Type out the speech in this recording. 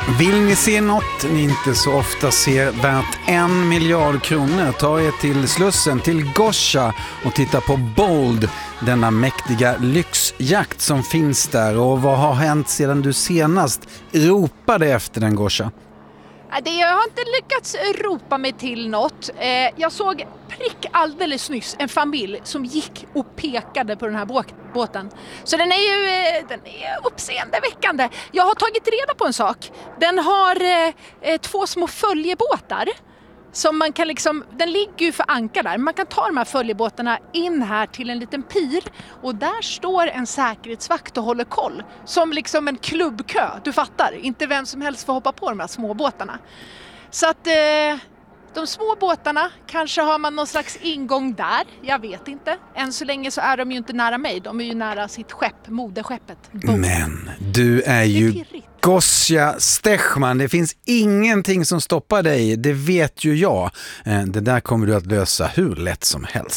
Vill ni se något ni inte så ofta ser värt 1 miljard kronor, ta er till Slussen, till Gosha och titta på Bold, denna mäktiga lyxjakt som finns där. Och vad har hänt sedan du senast ropade efter den, Gosha? Jag har inte lyckats ropa mig till något. Jag såg alldeles nyss en familj som gick och pekade på den här båten. Så den är uppseendeväckande. Jag har tagit reda på en sak. Den har 2 små följebåtar. Som man kan den ligger ju för ankar där. Man kan ta de här följebåtarna in här till en liten pir. Och där står en säkerhetsvakt och håller koll. Som en klubbkö, du fattar. Inte vem som helst får hoppa på de här små båtarna. Så att de små båtarna, kanske har man någon slags ingång där. Jag vet inte. Än så länge så är de ju inte nära mig. De är ju nära sitt skepp, moderskeppet. Men du är ju Gosha Stechman. Det finns ingenting som stoppar dig. Det vet ju jag. Det där kommer du att lösa hur lätt som helst.